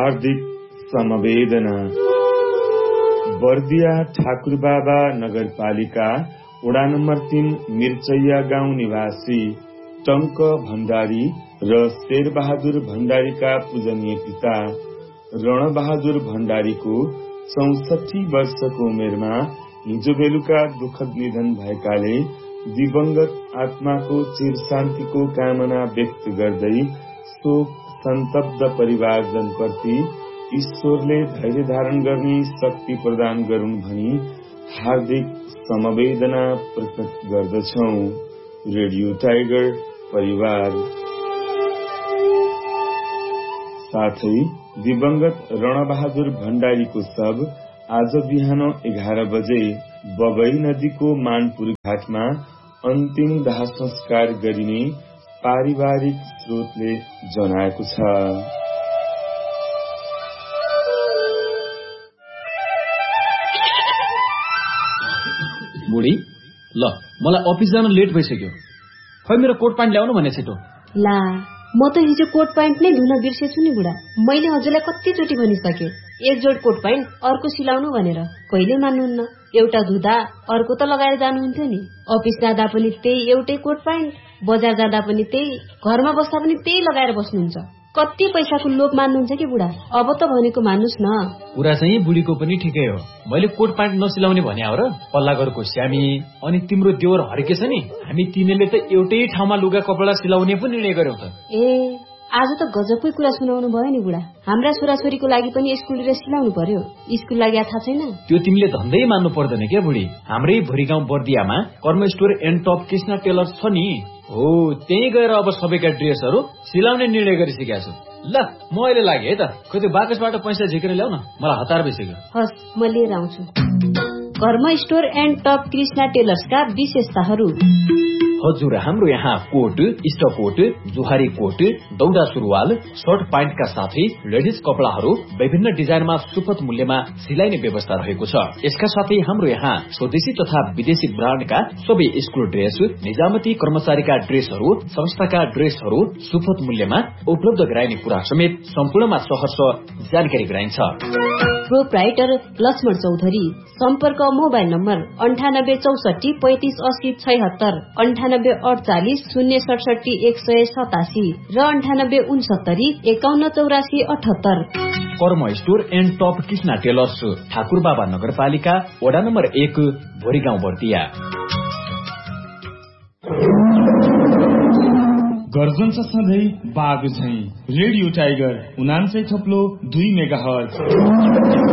हार्दिक समवेदना। बर्दिया ठाकुरबाबा नगरपालिका वडा नम्बर 3 मिर्चैया गाउँ निवासी टंक भण्डारी र शेरबहादुर भण्डारीका पूजनीय पिता रणबहादुर भण्डारीको 64 वर्षको उमेरमा हिजो बेलुका दुःखद निधन भएकाले दिवंगत आत्माको चिर शान्तिको कामना व्यक्त गर्दै शोक सन्तप्त परिवारजनप्रति ईश्वरले धैर्य धारण गर्ने शक्ति प्रदान गरून् भनी हार्दिक समवेदना प्रकट गर्दछौ। रेडियो टाइगर परिवार। साथै दिवंगत रणबहादुर भण्डारीको शव आज बिहान 11 बजे बबई नदीको मानपुर घाटमा अन्तिम दाह संस्कार गरिने पारिवारिक स्रोतले जनाएको छ। बुढी ल मलाई अफिस जान लेट भइसक्यो। खै मेरो कोट प्यान्ट ल्याउनु भने छिटो। ला म त हिजो कोट प्यान्ट नै धुन बिर्सेछु नि बुढा। मैले हजुरलाई कतिचोटि भनिसके एक जोड कोट प्यान्ट अर्को सिलाउनु भनेर, कहिले मान्नुहुन्न। एउटा धुँदा अर्को त लगाएर जानुहुन्थ्यो नि। अफिस जाँदा पनि त्यही एउटै कोट प्यान्ट, बजार जाँदा पनि त्यही, घरमा बस्दा पनि त्यही लगाएर बस्नुहुन्छ। कति पैसाको लोभ मान्नुहुन्छ कि बुढा। अब त भनेको मान्नुस् न। कुरा चाहिँ बुढीको पनि ठिकै हो। मैले कोट प्यान्ट नसिलाउने भने हो र? पल्लाघरको श्यामी अनि तिम्रो देवर हर्के छ नि, हामी तिमीले त एउटै ठाउँमा लुगा कपडा सिलाउने पनि निर्णय गर्यौ त। ए आज त गजबकै कुरा सुनाउनु भयो नि बुढा। हाम्रा छोराछोरीको लागि पनि स्कुल ड्रेस सिलाउनु पर्यो। स्कुल लागि थाहा छैन? त्यो तिमीले धन्दै मान्नु पर्दैन क्या बुढी। हाम्रै भोरीगाउँ बर्दियामा कर्म store and top Krishna tailor छ नि, हो त्यही गएर अब सबैका ड्रेसहरू सिलाउने निर्णय गरिसकेका छु। ल म अहिले लागे है त। खोइ त्यो बाकसबाट पैसा झिकेर ल्याउ न, मलाई हतार भइसक्यो। हस् म लिएर आउँछु। कर्म स्टोर एन्ड टप कृष्णा टेलर्सका विशेषताहरू। हजुर, हाम्रो यहाँ कोट, स्टकोट, जुहारी कोट, दौरा सुरुवाल, सर्ट प्यान्टका साथै लेडिज कपडाहरू विभिन्न डिजाइनमा सुपथ मूल्यमा सिलाइने व्यवस्था रहेको छ। यसका साथै हाम्रो यहाँ स्वदेशी तथा विदेशी ब्रान्डका सबै स्कुल ड्रेस, निजामती कर्मचारीका ड्रेसहरू, संस्थाका ड्रेसहरू सुपथ मूल्यमा उपलब्ध गराइने कुरा समेत सम्पूर्णमा सहर्ष जानकारी गराइन्छ। प्रोप्राइटर लक्ष्मण चौधरी। सम्पर्क मोबाइल नम्बर 9864 35 80 76, 9848 067 187 र 9869 51 84 78। कर्म store and top Krishna tailors, Thakurbaba नगरपालिका वडा नम्बर 1 भोरीगाउँ बर्दिया। गर्जन छ सधैँ बाघ झैं। Radio tiger 99.2 megahertz.